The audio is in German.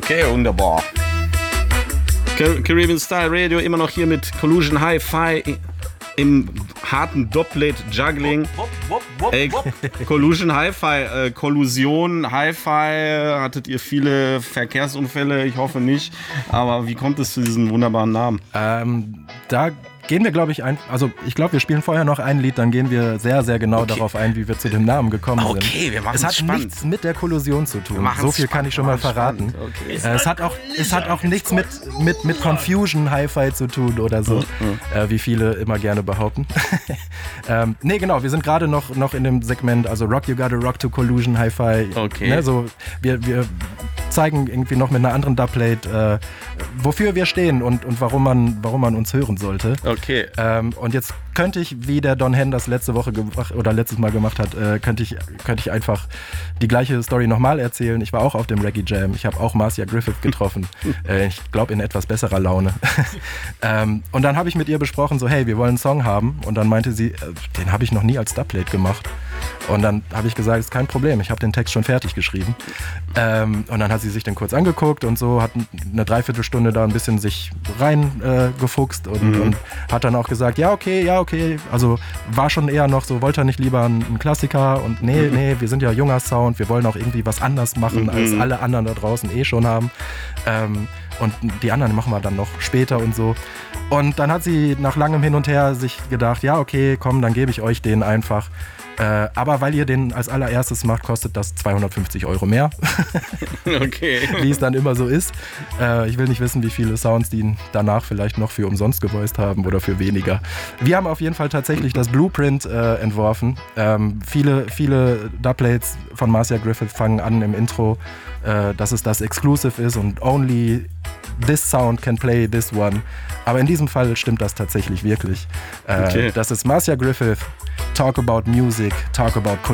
Okay, wunderbar. Caribbean Style Radio, immer noch hier mit Collusion Hi-Fi im harten Dopplet-Juggling. Collusion Hi-Fi, Kollusion, Hi-Fi, hattet ihr viele Verkehrsunfälle? Ich hoffe nicht. Aber wie kommt es zu diesem wunderbaren Namen? Da gehen wir, glaube ich, ich glaube, wir spielen vorher noch ein Lied, dann gehen wir sehr, sehr genau darauf ein, wie wir zu dem Namen gekommen sind. Okay, wir machen es spannend. Es hat nichts mit der Kollusion zu tun. So viel kann ich schon mal verraten. Okay. Es hat auch nichts mit Confusion Hi-Fi zu tun oder so, wie viele immer gerne behaupten. Nee, genau, wir sind gerade noch in dem Segment, also Rock You Gotta Rock to Collusion Hi-Fi. Okay. Ne, so, wir zeigen irgendwie noch mit einer anderen Dubplate, wofür wir stehen und warum man uns hören sollte. Okay. Und jetzt könnte ich, wie der Don Henn das letztes Mal gemacht hat, könnte ich einfach die gleiche Story nochmal erzählen. Ich war auch auf dem Reggae Jam. Ich habe auch Marcia Griffith getroffen. Ich glaube, in etwas besserer Laune. Und dann habe ich mit ihr besprochen, so, hey, wir wollen einen Song haben. Und dann meinte sie, den habe ich noch nie als Dubplate gemacht. Und dann habe ich gesagt, ist kein Problem, ich habe den Text schon fertig geschrieben. Und dann hat sie sich den kurz angeguckt und so, hat eine Dreiviertelstunde da ein bisschen sich reingefuchst und hat dann auch gesagt, ja okay, also war schon eher noch so, wollte er nicht lieber einen Klassiker und nee, wir sind ja junger Sound, wir wollen auch irgendwie was anders machen, als alle anderen da draußen schon haben. Und die anderen machen wir dann noch später und so. Und dann hat sie nach langem Hin und Her sich gedacht, ja okay, komm, dann gebe ich euch den einfach. Aber weil ihr den als allererstes macht, kostet das 250 € mehr. Okay. Wie es dann immer so ist. Ich will nicht wissen, wie viele Sounds die danach vielleicht noch für umsonst gevoiced haben oder für weniger. Wir haben auf jeden Fall tatsächlich das Blueprint entworfen. Viele Dubplates von Marcia Griffith fangen an im Intro, dass es das Exclusive ist und only this sound can play this one. Aber in diesem Fall stimmt das tatsächlich wirklich. Okay. Das ist Marcia Griffith, Talk About Music, Talk About